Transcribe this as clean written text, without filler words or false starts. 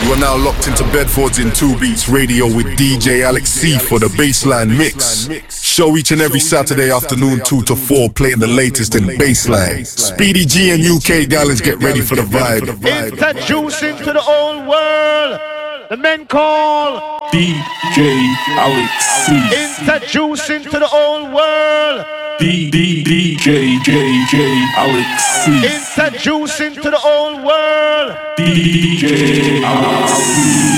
You are now locked into Bedford's In 2 Beats Radio with DJ Alex C for the Bassline Mix. Show each and every Saturday afternoon 2 to 4 playing the latest in bassline. Speedy G and UK Gallons, get ready for the vibe. Introducing to the old world, the men call DJ Alex C. Introducing to the old world, DJ Alex C. Introducing to the old world, DJ Alex C.